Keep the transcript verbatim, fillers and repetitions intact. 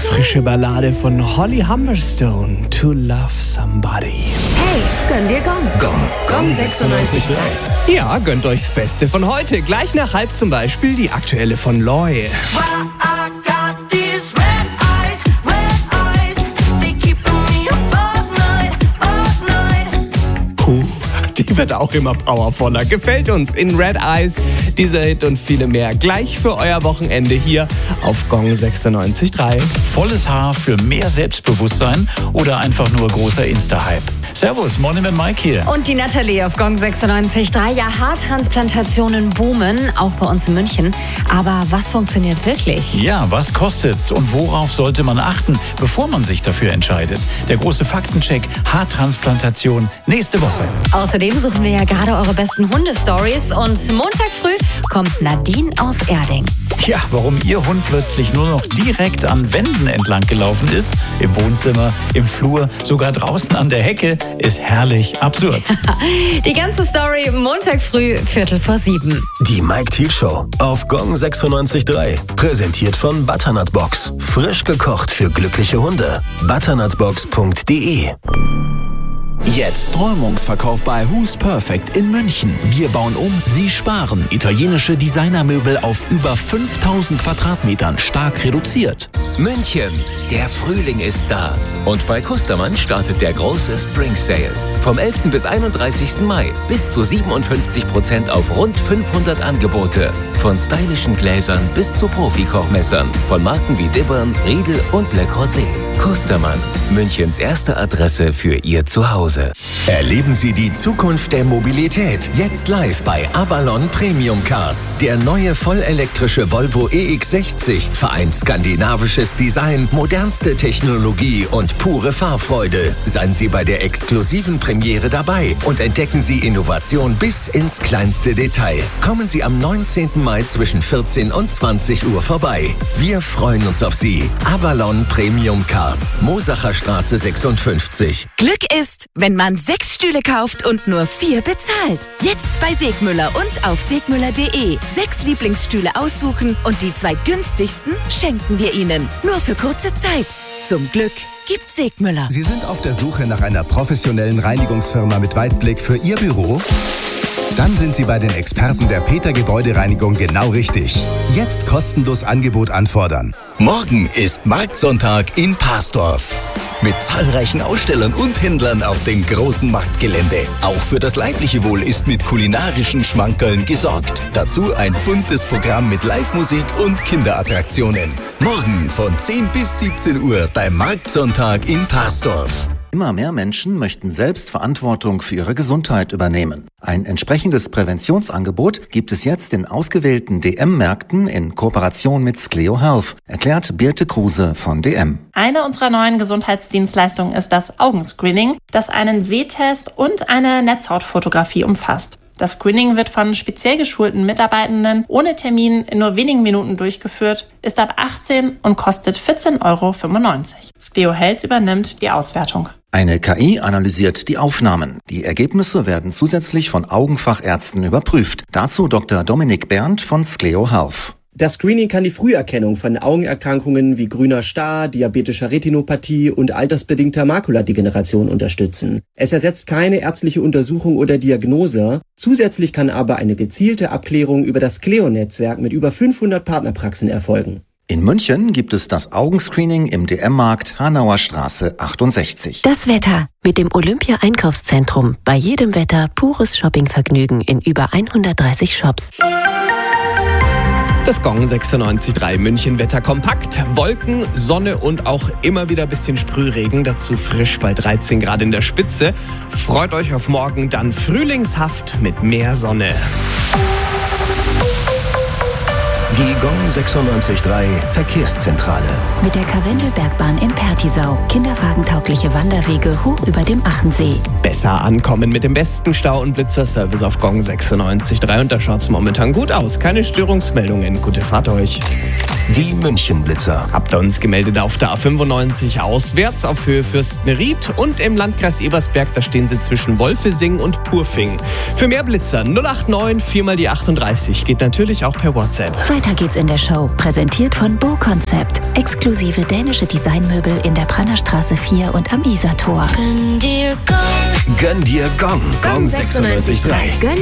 frische Ballade von Holly Humberstone, To Love Somebody. Hey, gönn dir Gong. Gong. Gong sechsundneunzig Komma drei. Ja, gönnt euch's Beste von heute. Gleich nach halb zum Beispiel die aktuelle von Loy. Puh, die wird auch immer powervoller. Gefällt uns in Red Eyes, dieser Hit und viele mehr. Gleich für euer Wochenende hier auf Gong sechsundneunzig Komma drei. Volles Haar für mehr Selbstbewusstsein oder einfach nur großer Insta-Hype? Servus, Morning mit Mike hier. Und die Nathalie auf Gong sechsundneunzig Komma drei. Ja, Haartransplantationen boomen, auch bei uns in München. Aber was funktioniert wirklich? Ja, was kostet's und worauf sollte man achten, bevor man sich dafür entscheidet? Der große Faktencheck Haartransplantation nächste Woche. Außerdem suchen wir ja gerade eure besten Hundestories. Und Montag früh kommt Nadine aus Erding. Tja, warum Ihr Hund plötzlich nur noch direkt an Wänden entlang gelaufen ist, im Wohnzimmer, im Flur, sogar draußen an der Hecke, ist herrlich absurd. Die ganze Story Montag früh, Viertel vor sieben. Die Mike Thiel Show auf Gong sechsundneunzig Komma drei. Präsentiert von Butternut Box. Frisch gekocht für glückliche Hunde. butternutbox punkt de. Jetzt Räumungsverkauf bei Who's Perfect in München. Wir bauen um, Sie sparen. Italienische Designermöbel auf über fünftausend Quadratmetern stark reduziert. München, der Frühling ist da. Und bei Kustermann startet der große Spring Sale. Vom elften bis einunddreißigsten Mai bis zu siebenundfünfzig Prozent auf rund fünfhundert Angebote. Von stylischen Gläsern bis zu Profikochmessern. Von Marken wie Dibbern, Riedel und Le Creuset. Kustermann, Münchens erste Adresse für Ihr Zuhause. Erleben Sie die Zukunft der Mobilität jetzt live bei Avalon Premium Cars. Der neue vollelektrische Volvo E X sechzig vereint skandinavisches Design, modernste Technologie und pure Fahrfreude. Seien Sie bei der exklusiven Premiere dabei und entdecken Sie Innovation bis ins kleinste Detail. Kommen Sie am neunzehnten Mai zwischen vierzehn und zwanzig Uhr vorbei. Wir freuen uns auf Sie. Avalon Premium Cars, Mosacher Straße sechsundfünfzig. Glück ist, wenn man sechs Stühle kauft und nur vier bezahlt. Jetzt bei Segmüller und auf segmüller punkt de. Sechs Lieblingsstühle aussuchen und die zwei günstigsten schenken wir Ihnen. Nur für kurze Zeit. Zum Glück gibt Segmüller. Sie sind auf der Suche nach einer professionellen Reinigungsfirma mit Weitblick für Ihr Büro? Dann sind Sie bei den Experten der Peter Gebäudereinigung genau richtig. Jetzt kostenlos Angebot anfordern. Morgen ist Marktsonntag in Parsdorf. Mit zahlreichen Ausstellern und Händlern auf dem großen Marktgelände. Auch für das leibliche Wohl ist mit kulinarischen Schmankerln gesorgt. Dazu ein buntes Programm mit Live-Musik und Kinderattraktionen. Morgen von zehn bis siebzehn Uhr beim Marktsonntag in Parsdorf. Immer mehr Menschen möchten selbst Verantwortung für ihre Gesundheit übernehmen. Ein entsprechendes Präventionsangebot gibt es jetzt in ausgewählten D M-Märkten in Kooperation mit Skleo Health, erklärt Birte Kruse von D M. Eine unserer neuen Gesundheitsdienstleistungen ist das Augenscreening, das einen Sehtest und eine Netzhautfotografie umfasst. Das Screening wird von speziell geschulten Mitarbeitenden ohne Termin in nur wenigen Minuten durchgeführt, ist ab achtzehn und kostet vierzehn Euro fünfundneunzig. Skleo Health übernimmt die Auswertung. Eine K I analysiert die Aufnahmen. Die Ergebnisse werden zusätzlich von Augenfachärzten überprüft. Dazu Doktor Dominik Berndt von Skleo Health. Das Screening kann die Früherkennung von Augenerkrankungen wie grüner Star, diabetischer Retinopathie und altersbedingter Makuladegeneration unterstützen. Es ersetzt keine ärztliche Untersuchung oder Diagnose. Zusätzlich kann aber eine gezielte Abklärung über das Skleo-Netzwerk mit über fünfhundert Partnerpraxen erfolgen. In München gibt es das Augenscreening im D M-Markt Hanauer Straße achtundsechzig. Das Wetter mit dem Olympia-Einkaufszentrum. Bei jedem Wetter pures Shoppingvergnügen in über hundertdreißig Shops. Das Gong sechsundneunzig Komma drei München-Wetter kompakt. Wolken, Sonne und auch immer wieder ein bisschen Sprühregen. Dazu frisch bei dreizehn Grad in der Spitze. Freut euch auf morgen, dann frühlingshaft mit mehr Sonne. Die Gong sechsundneunzig Komma drei Verkehrszentrale. Mit der Karwendelbergbahn in Pertisau. Kinderwagentaugliche Wanderwege hoch über dem Achensee. Besser ankommen mit dem besten Stau- und Blitzerservice auf Gong sechsundneunzig Komma drei. Und da schaut's momentan gut aus. Keine Störungsmeldungen. Gute Fahrt euch. Die München-Blitzer. Habt ihr uns gemeldet auf der A fünfundneunzig auswärts auf Höhe Fürstenried und im Landkreis Ebersberg, da stehen sie zwischen Wolfesing und Purfing. Für mehr Blitzer null acht neun vier mal die achtunddreißig geht natürlich auch per WhatsApp. Weiter Weiter geht's in der Show. Präsentiert von Bo Concept. Exklusive dänische Designmöbel in der Brannerstraße vier und am Isartor. Gönn dir Gong. Gönn dir Gong. Gong sechsundneunzig Komma drei.